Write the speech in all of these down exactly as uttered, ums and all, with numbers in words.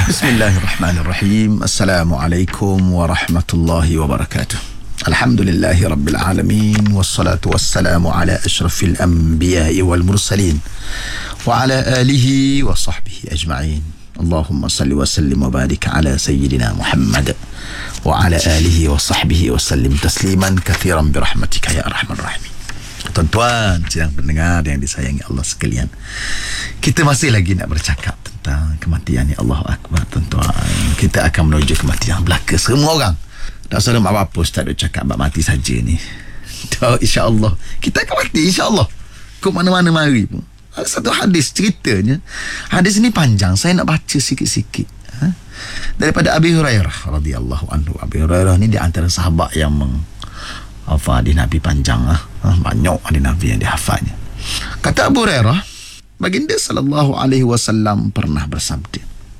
Bismillahirrahmanirrahim. Assalamualaikum warahmatullahi wabarakatuh. Alhamdulillahi rabbil alamin, wassalatu wassalamu ala asyrafil anbiya'i wal mursalin wa ala alihi wa sahbihi ajma'in. Allahumma salli wa sallim wa barik ala sayyidina Muhammad wa ala alihi wa sahbihi wa sallim tasliman kathiran birahmatika ya arhamar rahimin. Tuan-tuan sidang pendengar yang disayangi Allah sekalian, kita masih lagi nak bercakap tentang kematian. Ya Allah Akbar, tuan-tuan. Kita akan menuju kematian belaka semua orang. Tak usah apa-apa Ustaz duk cakap bab mati saja ni. InsyaAllah kita akan mati, insyaAllah. Kau mana-mana mari pun. Ada satu hadis ceritanya. Hadis ni panjang, saya nak baca sikit-sikit. Ha? Daripada Abi Hurairah radhiyallahu anhu. Abi Hurairah ni di antara sahabat yang meng hafal hadis Nabi panjang lah. Ha? Banyak hadis Nabi yang dihafalnya. Kata Abu Hurairah, baginda sallallahu alaihi wasallam pernah bersabda,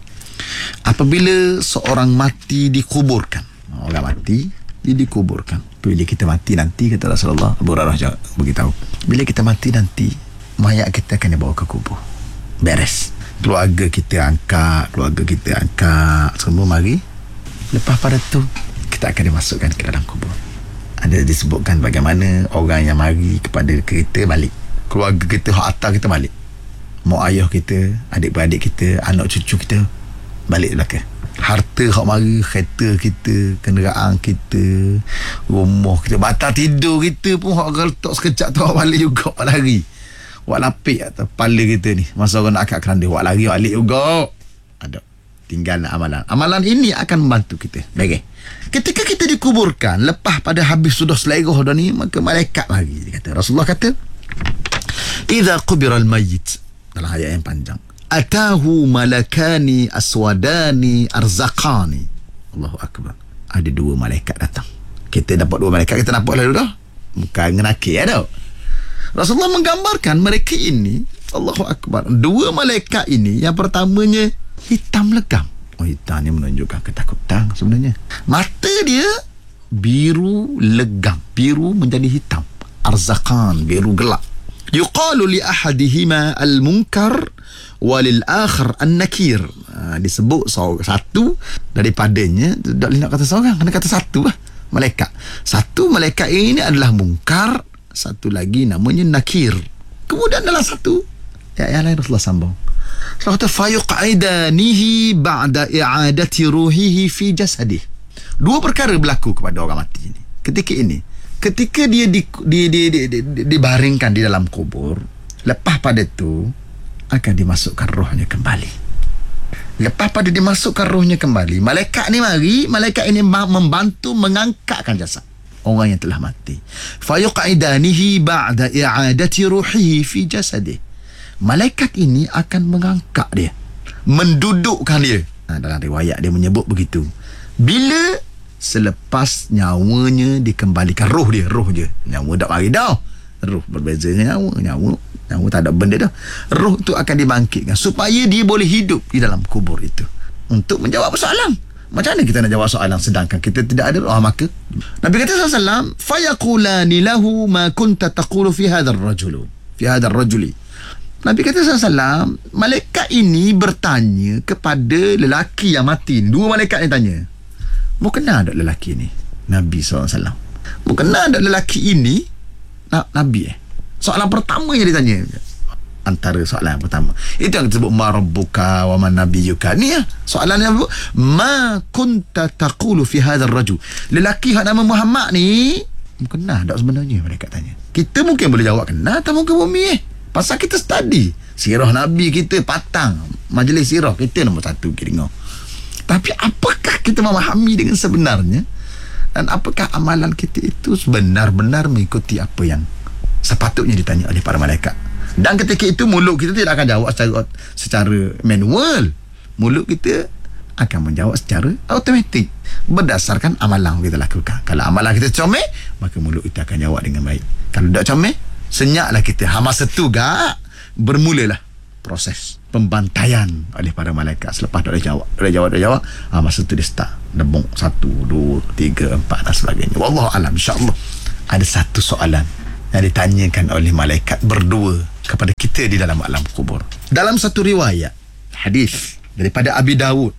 apabila seorang mati dikuburkan, orang mati dia dikuburkan, bila kita mati nanti, kata Rasulullah, Abu Hurairah beritahu, bila kita mati nanti mayat kita akan dibawa ke kubur, beres, keluarga kita angkat, keluarga kita angkat semua mari. Lepas pada tu kita akan dimasukkan ke dalam kubur. Ada disebutkan bagaimana orang yang mari kepada kita balik, keluarga kita, hak atas kita balik, mak ayah kita, adik-beradik kita, anak cucu kita balik belakang. Harta hak mari, kereta kita, kenderaan kita, rumah kita, batang tidur kita pun hak letak sekejap tu hak balik juga, hak lari, hak lapik atas kepala kita ni. Masa orang nak akad keranda, hak lari balik juga. Ada tinggal amalan. Amalan ini akan membantu kita. Baik. Ketika kita dikuburkan, lepas pada habis sudah selera dah ni, maka malaikat mari. Dia kata, Rasulullah kata, idza qubira al-mayyit, dalam ayat yang panjang, atahu malakani aswadani arzaqani. Allahu Akbar. Ada dua malaikat datang. Kita dapat dua malaikat, kita nampak lalu dah. Bukan ngenaki ya dah. Rasulullah menggambarkan mereka ini, Allahu Akbar, dua malaikat ini, yang pertamanya hitam legam. Oh, hitam ni menunjukkan ketakutan sebenarnya. Mata dia biru legam, biru menjadi hitam. Arzaqan, biru gelap. Yuqalu li ahadihima al-munkar walil akhar an-nakir. Ha, disebut satu daripadanya, tak boleh nak kata seorang, kena kata satu lah, malaikat. Satu malaikat ini adalah munkar, satu lagi namanya nakir. Kemudian dalam satu ayat yang lain Rasulullah sambung, Rasulullah kata fayuq'idanihi ba'da i'adati ruhihi fi jasadih. Dua perkara berlaku kepada orang mati ini ketika ini. Ketika dia di, di, di, di, di, di, dibaringkan di dalam kubur, lepas pada itu akan dimasukkan rohnya kembali. Lepas pada dimasukkan rohnya kembali, malaikat ni mari, malaikat ini membantu mengangkatkan jasad orang yang telah mati. Fayuq'idanihi ba'da i'adati ruhihi fi jasadih. Malaikat ini akan mengangkat dia, mendudukkan dia. Ha, dalam riwayat dia menyebut begitu. Bila selepas nyawanya dikembalikan, roh dia, roh dia, nyawa tak mari dah. Roh berbeza dengan nyawa, nyawa, nyawa tak ada benda dah. Roh tu akan dibangkitkan supaya dia boleh hidup di dalam kubur itu untuk menjawab soalan. Macam mana kita nak jawab soalan sedangkan kita tidak ada roh? Maka Nabi kata sallallahu alaihi wasallam, fayaqulani lahu ma kunta taqulu fi hadzal rajul, fi hadzal rajuli. Nabi kata sallallahu alaihi wasallam, malaikat ini bertanya kepada lelaki yang mati. Dua malaikat ni tanya, mu kenal tak lelaki ni? Nabi sallallahu alaihi wasallam, mu kenal tak lelaki ini? Nabi eh soalan pertama yang ditanya, antara soalan yang pertama itu yang disebut ma rabbuka wa man nabiyyuka. Ni ya soalan yang ma kunta taqulu fi hadzal rajul, lelaki hak nama Muhammad ni mu kenal tak sebenarnya? Mereka tanya. Kita mungkin boleh jawab kenal, tak mungkin bumi eh, pasal kita study sirah Nabi kita patang, majlis sirah kita nombor satu kita dengar. Tapi apakah kita memahami dengan sebenarnya, dan apakah amalan kita itu benar-benar mengikuti apa yang sepatutnya ditanya oleh para malaikat? Dan ketika itu mulut kita tidak akan jawab secara secara manual. Mulut kita akan menjawab secara automatik berdasarkan amalan kita lakukan. Kalau amalan kita comel, maka mulut kita akan jawab dengan baik. Kalau tak comel, senyaklah kita. Ha, masa tu gak bermulalah proses pembantaian oleh para malaikat. Selepas dah jawab, dah jawab, dah jawab, ha, masa tu dia start debong satu, dua, tiga, empat dan sebagainya. Wallahu alam. InsyaAllah ada satu soalan yang ditanyakan oleh malaikat berdua kepada kita di dalam alam kubur. Dalam satu riwayat hadis daripada Abi Dawud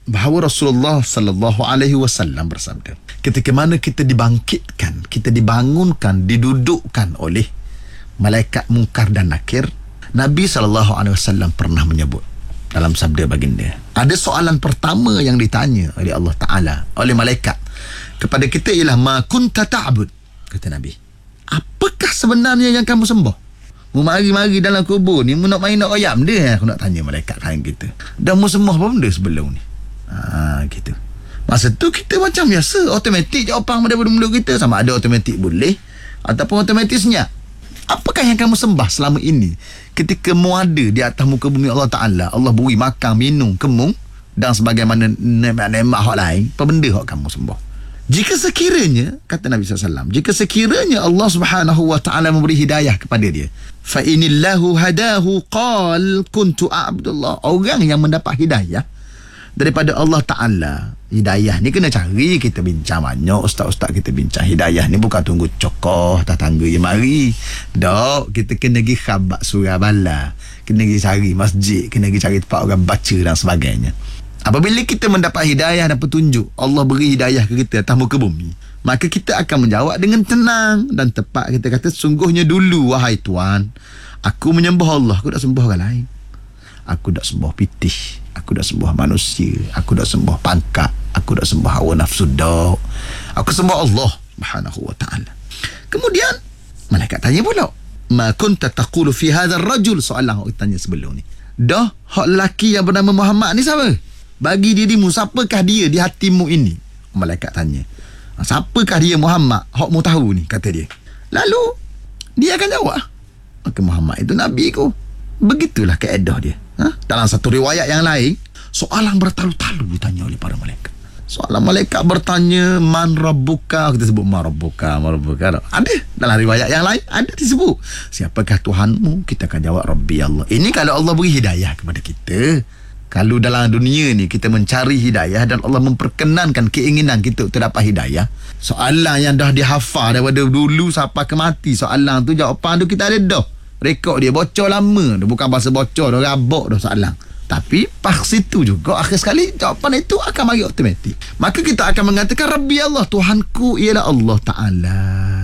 bahawa Rasulullah sallallahu alaihi wasallam bersabda, ketika mana kita dibangkitkan, kita dibangunkan, didudukkan oleh malaikat Munkar dan Nakir, Nabi sallallahu alaihi wasallam pernah menyebut dalam sabda baginda, ada soalan pertama yang ditanya oleh Allah Ta'ala, oleh malaikat kepada kita ialah ma kunta ta'bud, kata Nabi, apakah sebenarnya yang kamu sembah? Mu mari-mari dalam kubur ni, mu nak main nak ayam dia, aku nak tanya malaikat kain kita, dah mu sembah apa benda sebelum ni? Ha, gitu. Masa tu kita macam biasa, automatik jawapan daripada mulut kita, sama ada automatik boleh ataupun automatik senyap. Apakah yang kamu sembah selama ini ketika mu ada di atas muka bumi Allah Ta'ala? Allah beri makan, minum, kemung dan sebagaimana nemat-nemat hak lain, apa benda hak kamu sembah? Jika sekiranya, kata Nabi sallallahu alaihi wasallam, jika sekiranya Allah Subhanahu wa Ta'ala memberi hidayah kepada dia, fa inillahu hadahu qal kuntu a'budullah, orang yang mendapat hidayah daripada Allah Ta'ala, hidayah ni kena cari, kita bincang banyak, ustaz-ustaz kita bincang hidayah ni bukan tunggu cokoh tetangga yang mari, dok, kita kena pergi khabar surah bala, kena pergi cari masjid, kena pergi cari tempat orang baca dan sebagainya. Apabila kita mendapat hidayah dan petunjuk, Allah beri hidayah ke kita atas muka bumi, maka kita akan menjawab dengan tenang dan tepat. Kita kata, sungguhnya dulu wahai Tuhan, aku menyembah Allah, aku tak sembah orang lain, aku tak sembah pitih, aku dah sembah manusia, aku dah sembah pangkat, aku dah sembah hawa nafsu dak, aku sembah Allah Subhanahu wa Ta'ala. Kemudian malaikat tanya pula, ma kunta taqulu fi hadzal rajul, soalan orang tanya sebelum ni, dah hak lelaki yang bernama Muhammad ni siapa? Bagi dirimu, siapakah dia di hatimu ini? Malaikat tanya, siapakah dia Muhammad hak mu tahu ni, kata dia. Lalu dia akan jawab, maka Muhammad itu nabi ku. Begitulah kaedah dia. Ha? Dalam satu riwayat yang lain, soalan bertalu-talu ditanya oleh para malaikat. Soalan malaikat bertanya, man rabbuka, kita sebut man rabbuka, man rabbuka. Ada dalam riwayat yang lain, ada disebut, siapakah Tuhanmu? Kita akan jawab, Rabbi Allah. Ini kalau Allah beri hidayah kepada kita. Kalau dalam dunia ni kita mencari hidayah dan Allah memperkenankan keinginan kita untuk dapat hidayah, soalan yang dah dihafal daripada dulu sampai ke mati, soalan tu, jawapan tu kita ada dah. Rekod dia bocor lama dah, bukan bahasa bocor dah, rabak dah soalan. Tapi pas situ juga akhir sekali jawapan itu akan mari automatik. Maka kita akan mengatakan, Rabbi Allah, Tuhanku ialah Allah Ta'ala,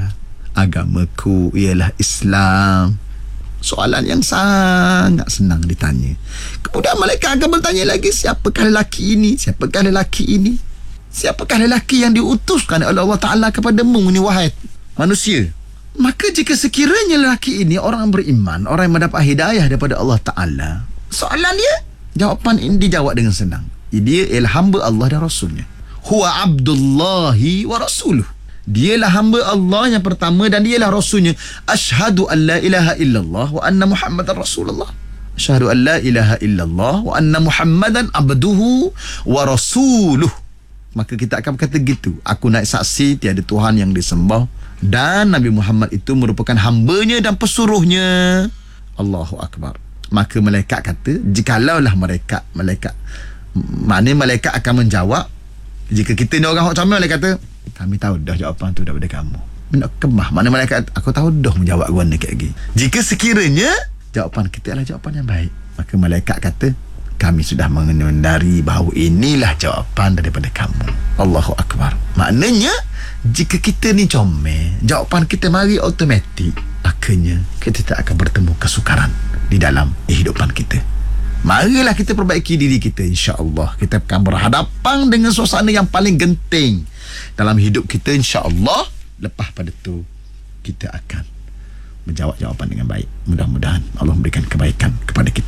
agamaku ialah Islam. Soalan yang sangat senang ditanya. Kemudian malaikat akan bertanya lagi, siapakah lelaki ini? Siapakah lelaki ini? Siapakah lelaki yang diutuskan oleh Allah Ta'ala kepadamu ni wahai manusia? Maka jika sekiranya lelaki ini orang beriman, orang yang mendapat hidayah daripada Allah Ta'ala, soalan dia, jawapan ini dijawab dengan senang. Dia ialah hamba Allah dan Rasulnya. Huwa abdullahi wa rasuluh. Dialah hamba Allah yang pertama dan dialah Rasulnya. Ashhadu an la ilaha illallah wa anna Muhammadan Rasulullah. Ashhadu an la ilaha illallah wa anna Muhammadan abduhu wa rasuluh. Maka kita akan berkata gitu, aku naik saksi tiada Tuhan yang disembah dan Nabi Muhammad itu merupakan hambanya dan pesuruhnya. Allahu Akbar. Maka malaikat kata, jikalaulah mereka malaikat mana malaikat akan menjawab, jika kita ni orang hak comel, malaikat kata, kami tahu dah jawapan tu daripada kamu. Nak kemah, mana malaikat, aku tahu dah menjawab gua ni kayak gini. Jika sekiranya jawapan kita adalah jawapan yang baik, maka malaikat kata, kami sudah mengendari bahawa inilah jawapan daripada kamu. Allahu Akbar. Maknanya jika kita ni comel, jawapan kita mari automatik, akhirnya kita tak akan bertemu kesukaran di dalam kehidupan kita. Marilah kita perbaiki diri kita, insya-Allah kita akan berhadapan dengan suasana yang paling genting dalam hidup kita, insya-Allah. Lepas pada tu kita akan menjawab jawapan dengan baik. Mudah-mudahan Allah memberikan kebaikan kepada kita.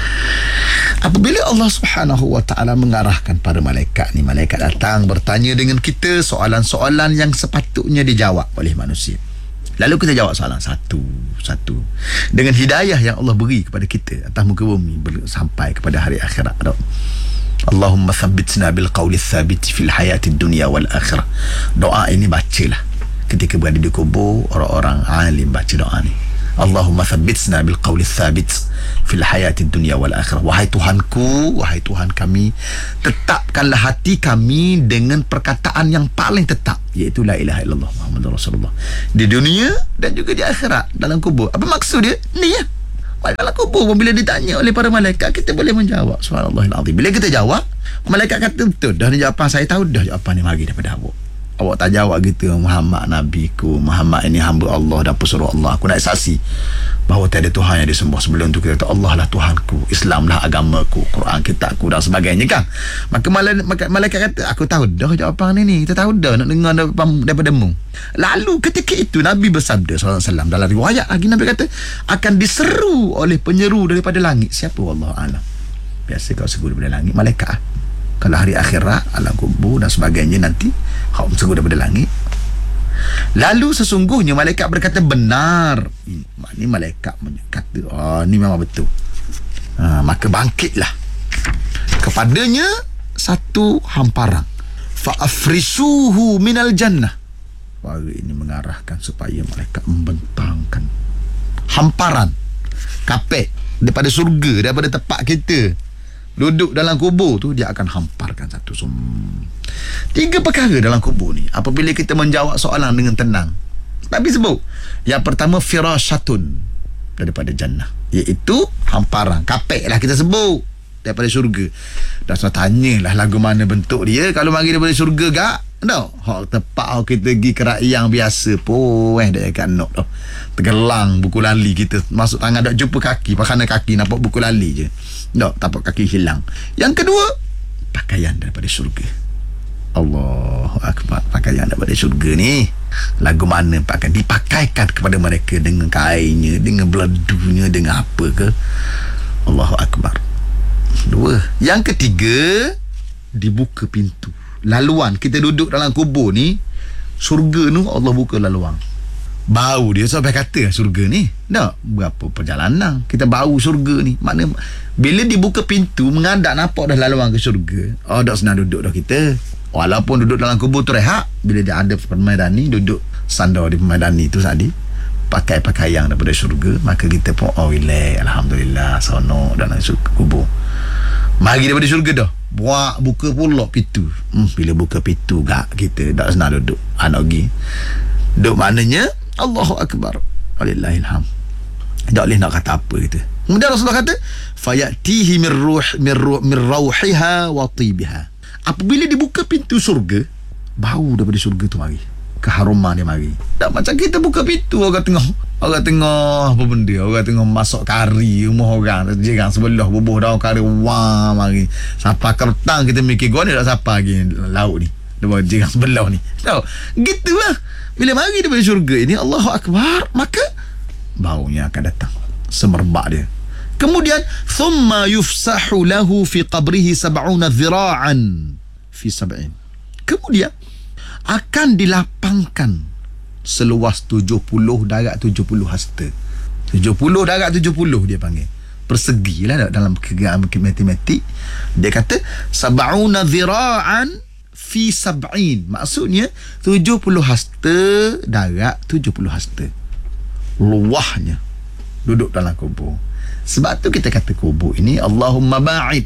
Apabila Allah Subhanahu wa Ta'ala mengarahkan para malaikat ni, malaikat datang bertanya dengan kita soalan-soalan yang sepatutnya dijawab oleh manusia. Lalu kita jawab soalan satu-satu dengan hidayah yang Allah beri kepada kita atas muka bumi sampai kepada hari akhirat. Allahumma thabbitna bil qawli thabit fil hayatid dunya wal akhirah. Doa ini bacalah ketika berada di kubur, orang-orang alim baca doa ni. Allahumma thabbitna bil qawli thabit fil hayatid dunya wal akhirah. Wahai Tuhanku, wahai Tuhan kami, tetapkanlah hati kami dengan perkataan yang paling tetap, iaitu la ilaha illallah Muhammadur Rasulullah, di dunia dan juga di akhirat, dalam kubur. Apa maksud dia? Ni ya. Dalam kubur bila ditanya oleh para malaikat, kita boleh menjawab subhanallahil azim. Bila kita jawab, Malaikat kata, betul dah ni jawapan saya, tahu dah jawapan ni mari daripada awak. Awak tak jawab gitu, Muhammad nabiku, Muhammad ini hamba Allah dan pesuruh Allah. Aku nak saksi bahawa tiada Tuhan yang disembah. Sebelum tu kita kata Allah lah Tuhanku, Islam lah agamaku, Quran kitabku dan sebagainya kan. Maka malaikat, malaikat kata, aku tahu dah jawapan ni ni. Kita tahu dah nak dengar daripada mu. Lalu ketika itu Nabi bersabda sallallahu alaihi wasallam, dalam riwayat lagi Nabi kata akan diseru oleh penyeru daripada langit. Siapa? Wallahu a'lam. Biasa kau seru daripada langit malaikat. Kalau hari akhirat, alam kubur dan sebagainya nanti hak seru daripada langit. Lalu sesungguhnya malaikat berkata benar. Ini malaikat kata, oh ni memang betul. Ha, maka bangkitlah kepadanya satu hamparan. Fa'afrisuhu minal jannah. Baru ini mengarahkan supaya malaikat membentangkan hamparan kapet daripada surga, daripada tempat kita duduk dalam kubur tu, dia akan hamparkan satu sum. Tiga perkara dalam kubur ni apabila kita menjawab soalan dengan tenang. Tapi sebut yang pertama firasyatun daripada jannah, iaitu hamparan kapek lah kita sebut daripada syurga. Dah saya tanyalah lagu mana bentuk dia. Kalau mari daripada syurga gak no, hak tepat hak kita pergi keraiyang biasa pun eh dak kat nok tu. Tergelang buku lali kita, masuk tangan dak jumpa kaki, pakana kaki nampak buku lali je. Dak tapak kaki hilang. Yang kedua, pakaian daripada syurga. Allahu akbar. Pakaian daripada syurga ni lagu mana pakaian dipakaikan kepada mereka, dengan kainnya, dengan beladunya, dengan apa ke. Allahu akbar. Dua. Yang ketiga, dibuka pintu laluan. Kita duduk dalam kubur ni, surga tu Allah buka laluan. Bau dia sampai kata surga ni dah berapa perjalanan kita bau surga ni. Makna bila dibuka pintu mengadap nampak dah laluan ke surga. Oh dah senang duduk dah kita. Walaupun duduk dalam kubur tu rehat, bila dia ada permaidani, duduk sandar di permaidani tu tadi, pakai pakaian daripada syurga, maka kita pun oh relax, alhamdulillah, seronok dalam kubur. Mari daripada syurga dah, buat buka pula pintu. hmm, Bila buka pintu gak kita tak senang duduk. Anak pergi duduk maknanya Allahu akbar, walillahilham. Tak boleh nak kata apa kita. Kemudian Rasulullah kata fayatihi min ruh min ruh min rauhiha wa tibiha. Apabila dibuka pintu syurga, bau daripada syurga tu mari, keharuman dia mari. Tak macam kita buka pintu orang tengah orang tengah apa benda, orang tengah masak kari rumah orang, jiran sebelah bubuh daun kari, wah mari siapa kertang kita mikir gua ni tak siapa lagi lauk ni depan jiran sebelah ni. Tahu gitulah bila mari daripada syurga ini, Allahu akbar, maka baunya akan datang semerbak dia. Kemudian thumma yufsahu lahu fi qabrihi sab'una dhira'an fi sab'in. Kemudian akan dilapangkan seluas tujuh puluh darab tujuh puluh hasta. tujuh puluh darab tujuh puluh dia panggil. Persegi lah dalam kegerakan matematik. Dia kata sab'una dhira'an fi sab'in. Maksudnya tujuh puluh hasta darab tujuh puluh hasta. Luahnya duduk dalam kubur. Sebab tu kita kata kubur ini Allahumma ba'id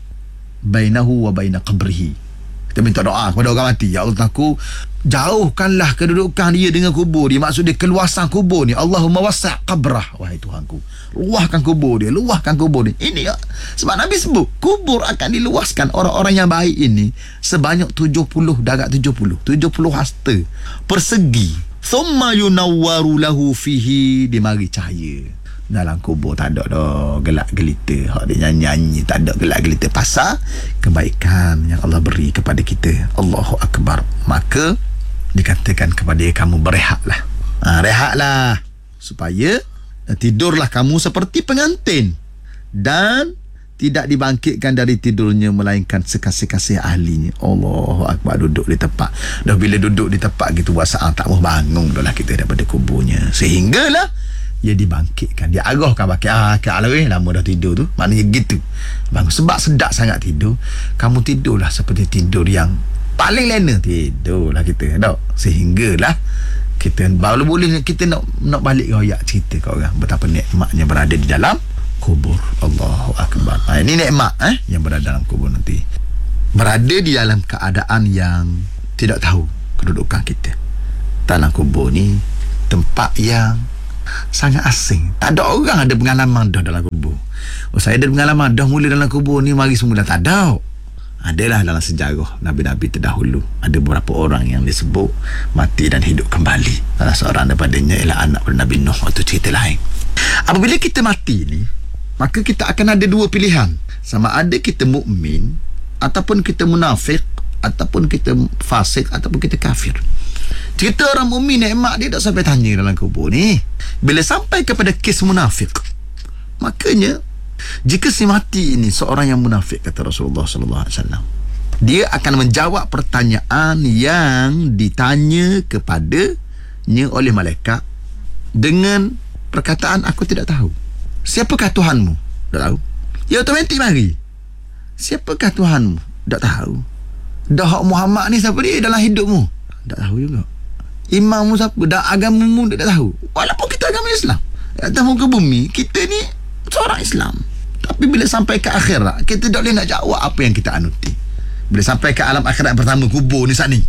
bainahu wa baina qabrihi. Kita minta doa kepada orang mati, ya Allah, aku jauhkanlah kedudukan dia dengan kubur dia. Maksud dia keluasan kubur ni. Allahumma wasa' qabrah, wahai Tuhanku, luahkan kubur dia, luahkan kubur dia. Ini ya, sebab Nabi sebut kubur akan diluaskan orang-orang yang baik ini sebanyak tujuh puluh darab tujuh puluh tujuh puluh hasta persegi. Thumma yunawwaru lahu fihi, dimari cahaya. Dalam kubur tak ada dah gelak gelita, hak dia nyanyi-nyanyi, tak ada gelak gelita, pasal kebaikan yang Allah beri kepada kita. Allahu akbar. Maka dikatakan kepada dia, kamu berehatlah. Ha, rehatlah supaya tidurlah kamu seperti pengantin, dan tidak dibangkitkan dari tidurnya melainkan sekasih-kasih ahlinya. Allahu akbar. Duduk di tempat dah, bila duduk di tempat gitu wasaan tak mau bangun dah lah kita daripada kuburnya, sehinggalah dia dibangkitkan, dia arahkan pakai ah ke alarm, lama dah tidur tu, maknanya gitu bangun. Sebab sedap sangat tidur, kamu tidurlah seperti tidur yang paling lena, tidurlah kita tak, sehinggalah kita baru boleh kita nak nak balik royak cerita ke orang betapa nikmatnya berada di dalam kubur. Allahu akbar. Ha, ini nikmat eh yang berada dalam kubur nanti, berada di dalam keadaan yang tidak tahu kedudukan kita. Dalam kubur ni tempat yang sangat asing. Tak ada orang ada pengalaman dah dalam kubur. Oh, saya ada pengalaman dah mula dalam kubur ni, mari semula tak ada. Adalah dalam sejarah Nabi-Nabi terdahulu, ada beberapa orang yang disebut mati dan hidup kembali. Salah seorang daripadanya ialah anak Nabi Nuh. Itu cerita lain. Apabila kita mati ni, maka kita akan ada dua pilihan. Sama ada kita mukmin, ataupun kita munafik, ataupun kita fasik, ataupun kita kafir. Cerita orang mukmin nikmat dia tak sampai tanya dalam kubur ni. Bila sampai kepada kes munafik, makanya jika si mati ini seorang yang munafik, kata Rasulullah sallallahu alaihi wasallam, dia akan menjawab pertanyaan yang ditanya kepadanya oleh malaikat dengan perkataan aku tidak tahu. Siapakah Tuhanmu? Tak tahu. Ya otomatik mari. Siapakah Tuhanmu? Tak tahu. Dah Muhammad ni siapa dia dalam hidupmu? Tak tahu juga. Imammu siapa? Dah agamamu tak tahu. Walaupun kita agama Islam, atas muka bumi kita ni seorang Islam. Tapi bila sampai ke akhirat, kita tak boleh nak jawab apa yang kita anuti. Bila sampai ke alam akhirat pertama, kubur ni saat ni,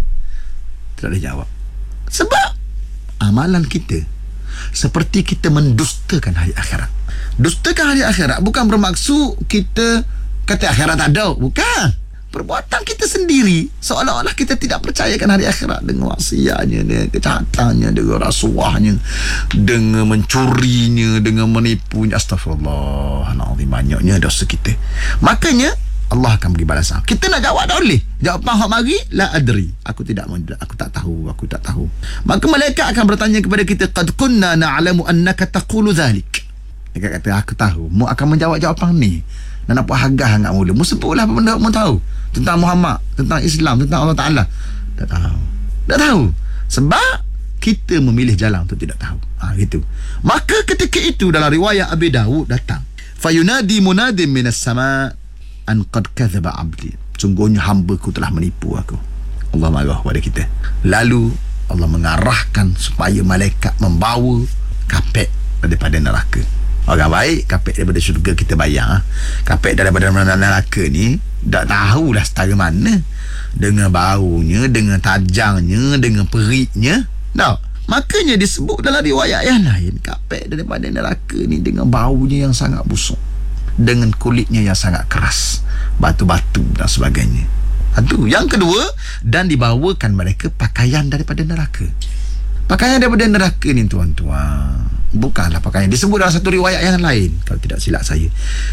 tak boleh jawab. Sebab amalan kita seperti kita mendustakan hari akhirat. Dustakan hari akhirat bukan bermaksud kita kata akhirat tak ada. Bukan. Perbuatan kita sendiri seolah-olah kita tidak percayakan hari akhirat, dengan maksiatnya, dengan kejahatannya, dengan rasuahnya, dengan mencurinya, dengan menipunya. Astagfirullahaladzim, banyaknya dosa kita. Makanya Allah akan beri balasan. Kita nak jawab tak boleh. Jawapan hak mari, la adri. Aku tidak aku tak tahu, aku tak tahu. Maka malaikat akan bertanya kepada kita, qad kunna na'lamu annaka taqulu dhalik. Dia kata, aku tahu mu akan menjawab jawapan ni. Dan apa harga hang mula. Mu sebutlah apa benda mu tahu tentang Muhammad, tentang Islam, tentang Allah Ta'ala. Tak tahu. Tak tahu. Sebab kita memilih jalan untuk tidak tahu. Ha, gitu. Maka ketika itu dalam riwayat Abi Dawud datang, fayunadi munadim minas sama' an qad kadzaba abdi. Sungguhnya hamba-Ku telah menipu aku. Allah marah pada kita. Lalu Allah mengarahkan supaya malaikat membawa kapek daripada neraka. Orang baik, kapek daripada syurga kita bayar. Kapek daripada neraka ni tak tahulah setara mana, dengan baunya, dengan tajangnya, dengan periknya. Tak. Makanya disebut dalam riwayat yang lain, kapek daripada neraka ni dengan baunya yang sangat busuk, dengan kulitnya yang sangat keras, batu-batu dan sebagainya. Itu yang kedua. Dan dibawakan mereka pakaian daripada neraka. Pakaian daripada neraka ni, tuan-tuan, bukanlah pakaian disebut dalam satu riwayat yang lain, kalau tidak silap saya,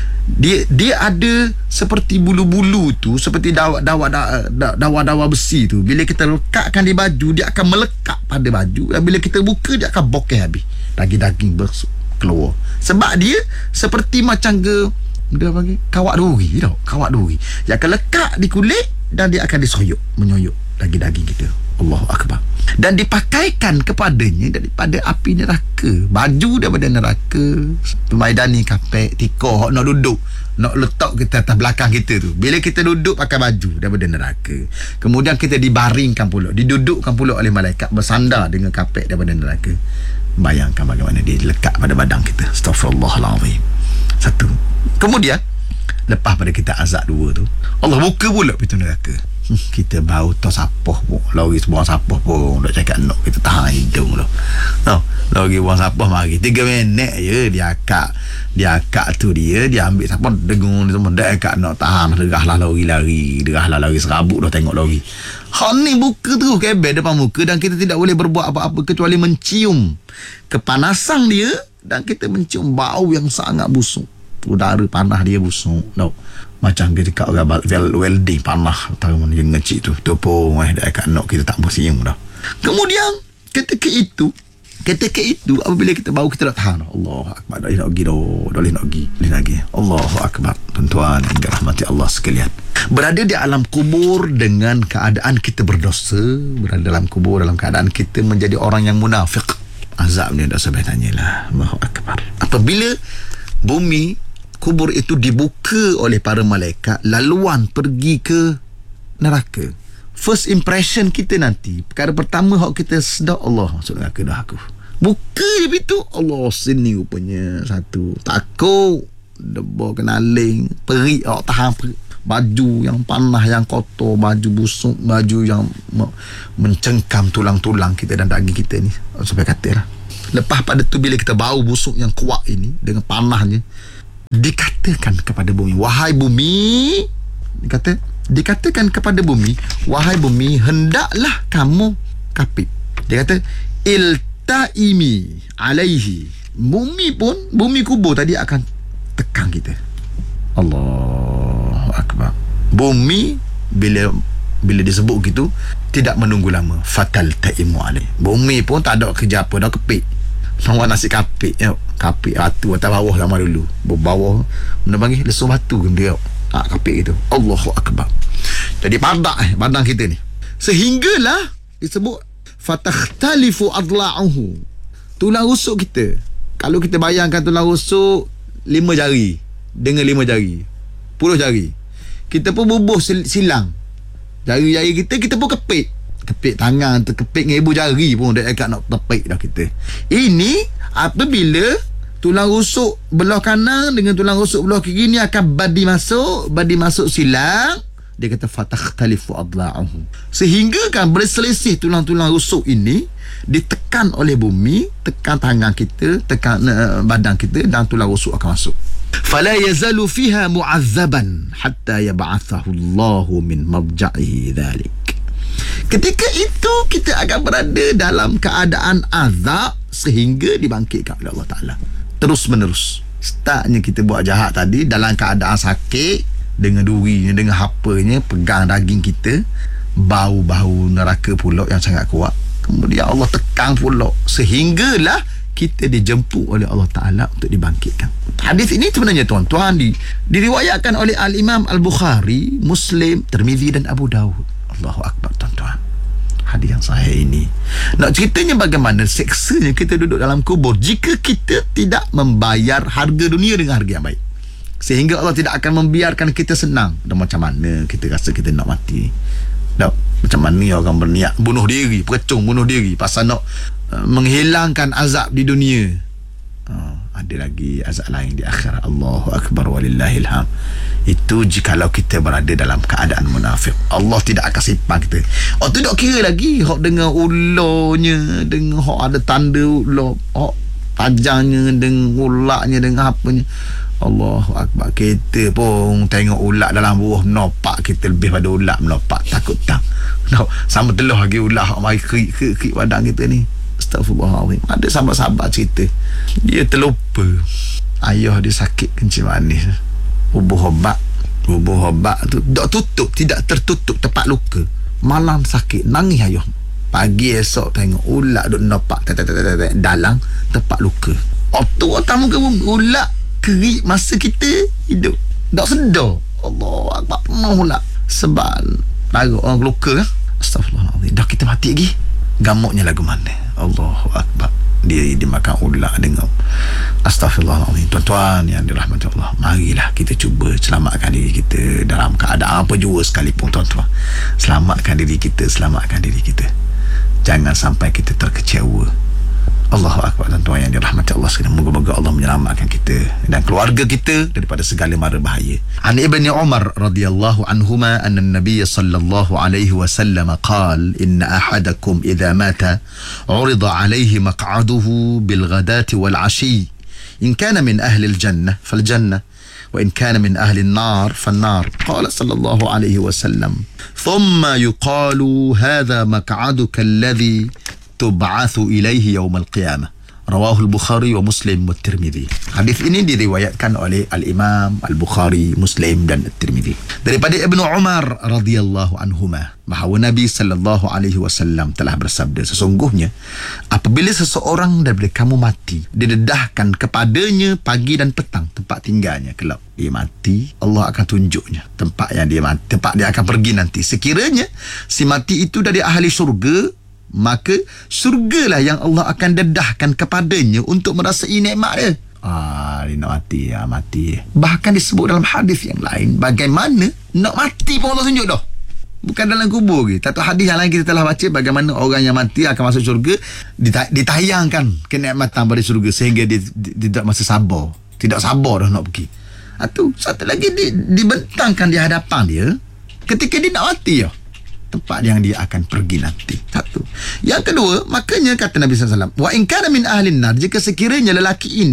dia dia ada seperti bulu-bulu tu, seperti dawa-dawa dawa-dawa besi tu. Bila kita lekatkan di baju, dia akan melekat pada baju, dan bila kita buka, dia akan bokeh habis, daging-daging keluar. Sebab dia seperti macam ke dia panggil kawat duri tau, kawat duri dia akan lekat di kulit, dan dia akan disoyok, menyoyok daging-daging kita. Allahu Akbar. Dan dipakaikan kepadanya daripada api neraka, baju daripada neraka, pemaidani kapek, tikar nak duduk, nak letak kita atas belakang kita tu. Bila kita duduk pakai baju daripada neraka, kemudian kita dibaringkan pula, didudukkan pula oleh malaikat, bersandar dengan kapek daripada neraka. Bayangkan bagaimana dia lekat pada badan kita. Astaghfirullahalazim. Satu. Kemudian lepas pada kita azab dua tu, Allah buka pula pintu neraka. Kita bau tos sapoh pun, lagi buang sapoh pun nak cakap nak kita tahan hidung tu. No, lagi buang sapoh mari tiga minit je dia akak. Dia akak tu dia dia ambil sapoh dengung ni semua dak akak nak tahan, derahlah lari-lari, derahlah lari serabut dah tengok lari. Hak ni buka terus kebel depan muka, dan kita tidak boleh berbuat apa-apa kecuali mencium kepanasan dia, dan kita mencium bau yang sangat busuk. Udara panah dia busuk. No. Macam kita kat orang welding panah, tahu mana yang ngecik tu. Tu pun eh dah kat nok kita tak bersiung dah. Kemudian ketika itu, ketika itu apabila kita bau kita dah tahan. Allahu Akbar. Dah nak pergi dah. Dah nak pergi. Dah lagi. Allahu Akbar. Tuan-tuan yang dirahmati Allah sekalian. Berada di alam kubur dengan keadaan kita berdosa, berada dalam kubur dalam keadaan kita menjadi orang yang munafik. Azabnya dah sampai tanyalah. Allahu Akbar. Apabila bumi kubur itu dibuka oleh para malaikat, laluan pergi ke neraka, first impression kita nanti, perkara pertama hak kita sedar, Allah masuk neraka dah aku. Buka je pintu, Allah sini rupanya satu. Takut debor kenaling, perik awak tahan perik. Baju yang panah, yang kotor, baju busuk, baju yang mencengkam tulang-tulang kita dan daging kita ni, sampai kata lah. Lepas pada tu bila kita bau busuk yang kuat ini dengan panahnya, dikatakan kepada bumi, wahai bumi, dia kata, Dikatakan kepada bumi, wahai bumi, hendaklah kamu kapit. Dia kata, iltaimi alaihi. Bumi pun, bumi kubur tadi akan tekan kita. Allahu Akbar. Bumi bila bila disebut gitu, tidak menunggu lama. Fatal taimu alaih. Bumi pun tak ada kerja apa, dah kepik. Sama nasi kapik, ya. Kapik batu atas bawah lama dulu. Bawah benda panggil lesuh batu dia. Ah, kapik itu. Allahu Akbar. Jadi padak eh badan kita ni. Sehinggalah disebut fatakhtalifu adla'uhu. Tulang rusuk kita. Kalau kita bayangkan tulang rusuk lima jari dengan lima jari, puluh jari. Kita pun bubuh silang. Jari-jari kita kita pun kepik. Kepik tangan, terkepik dengan ibu jari pun dia akan nak tepik dah kita. Ini apabila tulang rusuk belah kanan dengan tulang rusuk belah kiri ni akan badi masuk, badi masuk silang. Dia kata fatakhtalifu adla'uhu. Sehingga kan berselisih tulang-tulang rusuk ini ditekan oleh bumi, tekan tangan kita, tekan uh, badan kita, dan tulang rusuk akan masuk. Fala yazalu fiha mu'azzaban hatta yab'athahu Allahu min marja'ihi dhalik. Ketika itu kita akan berada dalam keadaan azab sehingga dibangkitkan oleh Allah Ta'ala. Terus menerus. Startnya kita buat jahat tadi dalam keadaan sakit, dengan durinya, dengan hapanya, pegang daging kita, bau-bau neraka pula yang sangat kuat. Kemudian Allah tekan pula sehinggalah kita dijemput oleh Allah Ta'ala untuk dibangkitkan. Hadis ini sebenarnya tuan-tuan di, diriwayatkan oleh Al-Imam Al-Bukhari, Muslim, Tirmizi dan Abu Dawud. Allahu Akbar tuan-tuan. Hadis yang sahih ini nak ceritanya bagaimana seksanya kita duduk dalam kubur jika kita tidak membayar harga dunia dengan harga yang baik, sehingga Allah tidak akan membiarkan kita senang. Dan macam mana kita rasa kita nak mati, tak? Macam mana orang berniat bunuh diri, perecung bunuh diri pasal nak uh, menghilangkan azab di dunia. uh, Ada lagi azab lain di akhirat. Allahu Akbar walillahil hamd. Itu jikalau kita berada dalam keadaan munafik, Allah tidak akan simpan kita. Oh tu tak kira lagi hok dengan ulurnya, dengan hok ada tanda ular, hok tajangnya, dengan ulaknya, dengan apanya. Allahu Akbar. Kita pun tengok ulat dalam buah, nampak kita lebih pada ulat melompat, takut tak. No, sama telah lagi ulat hok mari krik-krik badan kita ni. Astagfirullahalazim. Ada sahabat-sahabat cerita, dia terlupa ayah dia sakit kencing manis, bubuh obat, bubuh obat tu tak tutup, tidak tertutup tempat luka. Malam sakit, nangis ayah. Pagi esok tengok ulat duk nampak dalam tempat luka. Waktu atas muka ulat kerik masa kita hidup, tak sedar. Allah Akbar, penuh ulat sebab lagu orang luka kan. Astagfirullahaladzim. Dah kita mati lagi, gamuknya lagu mana? Allahu Akbar. Dia dimakan ulat dengan. Astagfirullahaladzim. Tuan-tuan yang dirahmati Allah, marilah kita cuba selamatkan diri kita dalam keadaan apa jua sekalipun tuan-tuan. Selamatkan diri kita, selamatkan diri kita. Jangan sampai kita terkecewa. Allahu Akbar tuan-tuan yang dirahmati Allah sekalian. Moga-moga Allah menyelamatkan kita dan keluarga kita daripada segala mara bahaya. An Ibni Umar radhiyallahu anhuma anna an-nabiy sallallahu alaihi wasallam qala inna ahadakum idza mata urida alaihi maq'aduhu bil ghadati wal 'ashi in kana min ahli al-jannah fal jannah wa in kana min ahli an-nar fan nar. Qala sallallahu alaihi wasallam thumma yuqalu hadha maq'aduka alladhi tub'athu ilaihi yawmal qiyamah. Rawahu al-Bukhari wa Muslim wa Tirmizi. Hadis ini diriwayatkan oleh Al-Imam Al-Bukhari, Muslim dan Tirmizi. Daripada Ibnu Umar radhiyallahu anhuma bahawa Nabi sallallahu alaihi wasallam telah bersabda, sesungguhnya apabila seseorang daripada kamu mati, didedahkan kepadanya pagi dan petang tempat tinggalnya. Kalau dia mati, Allah akan tunjuknya tempat yang dia mati, tempat dia akan pergi nanti. Sekiranya si mati itu dari ahli syurga, maka syurgalah yang Allah akan dedahkan kepadanya untuk merasai nikmat dia. Ah, dia nak mati, ya, mati. Bahkan disebut dalam hadis yang lain, bagaimana nak mati pun Allah tunjuk dah. Bukan dalam kubur lagi. Satu hadis yang lain kita telah baca bagaimana orang yang mati akan masuk syurga, ditayangkan kenikmatan pada syurga sehingga dia, dia, dia tidak masa sabar. Tidak sabar dah nak pergi. Itu satu lagi di, dibentangkan di hadapan dia ketika dia nak mati ya. Tempat yang dia akan pergi nanti. Satu. Yang kedua, makanya kata Nabi sallallahu alaihi wasallam, wa in kana min ahlin nar, jika sekiranya lelaki ini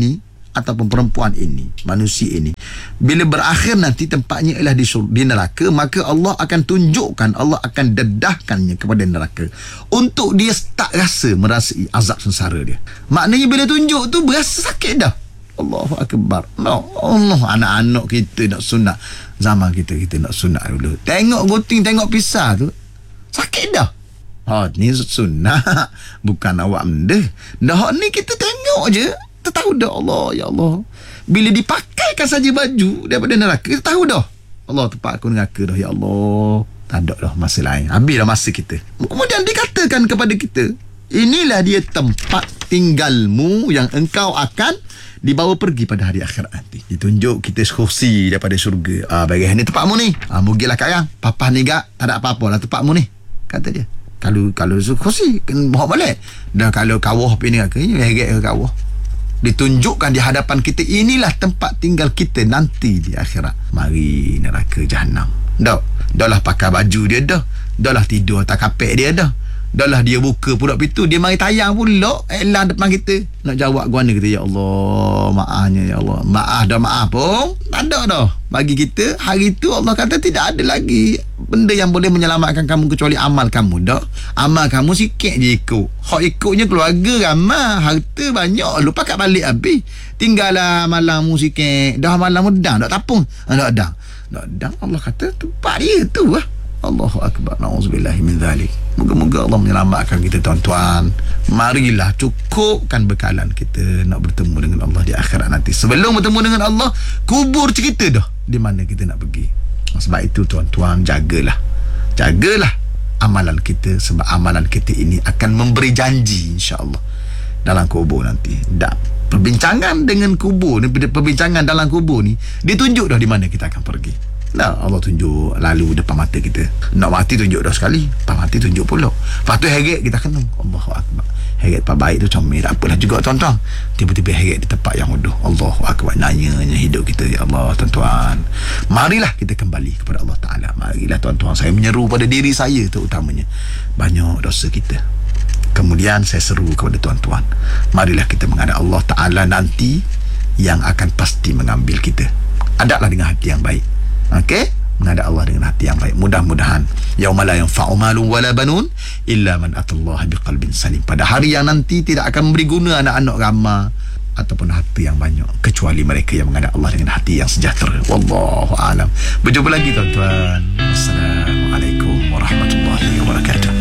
ataupun perempuan ini, manusia ini, bila berakhir nanti tempatnya ialah di, sur- di neraka, maka Allah akan tunjukkan, Allah akan dedahkannya kepada neraka untuk dia tak rasa merasai azab sengsara dia. Maknanya bila tunjuk tu berasa sakit dah. Allahu Akbar. No, Allah, anak-anak kita nak sunat, zaman kita kita nak sunat dulu, tengok gunting, tengok pisah tu sakit dah. Ha, ni sunat, bukan awak benda. Dah ni kita tengok je, kita tahu dah. Allah, ya Allah, bila dipakaikan saja baju daripada neraka, kita tahu dah. Allah, tempat aku neraka dah, ya Allah. Tak ada dah masa lain, habis dah masa kita. Kemudian dikatakan kepada kita, inilah dia tempat tinggalmu yang engkau akan dibawa pergi pada hari akhirat nanti. Ditunjuk kita kursi daripada syurga. Ah, bagi ni tempatmu ni. Ah, mugilah sekarang. Papa ni gak, tak ada apa-apa lah tempatmu ni, kata dia. Kalau kalau kursi kan bawa balik. Dan kalau kawah pergi neraka, ini heret ke kawah. Ditunjukkan di hadapan kita, inilah tempat tinggal kita nanti di akhirat. Mari neraka jahanam. Dah, dah lah pakai baju dia dah. Dah lah tidur atas kapek dia dah. Dah lah dia buka pula pintu, dia mari tayang pula elang depan kita. Nak jawab guana kita, ya Allah, maafnya ya Allah. Maaf dah, maaf pun tak ada dah. Bagi kita hari tu Allah kata tidak ada lagi benda yang boleh menyelamatkan kamu kecuali amal kamu dah. Amal kamu sikit je ikut. Hak ikutnya keluarga ramai, harta banyak, lupa kat balik habis. Tinggallah malammu sikit. Dah malammu dah tak tapung. Dah dah. Dah dah, Allah kata tempat dia tu lah. Allahu Akbar. Na'udzubillahi min zalik. Moga-moga Allah menyelamatkan kita, tuan-tuan. Marilah cukupkan bekalan kita nak bertemu dengan Allah di akhirat nanti. Sebelum bertemu dengan Allah, kubur cerita dah di mana kita nak pergi. Sebab itu tuan-tuan, jagalah. Jagalah amalan kita, sebab amalan kita ini akan memberi janji insya-Allah dalam kubur nanti. Dan perbincangan dengan kubur ni, perbincangan dalam kubur ni ditunjuk dah di mana kita akan pergi. Nah, Allah tunjuk lalu depan mata kita. Nak mati tunjuk dah sekali, lepas mati tunjuk pula. Lepas tu heret kita kena. Allahu Akbar. Heret tempat baik tu comel, tak apalah juga tuan-tuan. Tiba-tiba heret di tempat yang bodoh. Allahu Akbar. Nanya-nya hidup kita, ya Allah tuan-tuan. Marilah kita kembali kepada Allah Ta'ala. Marilah tuan-tuan, saya menyeru pada diri saya terutamanya. Banyak dosa kita. Kemudian saya seru kepada tuan-tuan, marilah kita menghadap Allah Ta'ala nanti yang akan pasti mengambil kita. Hadaplah dengan hati yang baik. Okey, menghadap Allah dengan hati yang baik. Mudah-mudahan yauma la yanfa'u malun wala banun illa man atallaha biqalbin salim. Pada hari yang nanti tidak akan memberi guna anak-anak ramai ataupun hati yang banyak kecuali mereka yang menghadap Allah dengan hati yang sejahtera. Wallahu a'lam. Berjumpa lagi tuan-tuan. Wassalamualaikum warahmatullahi wabarakatuh.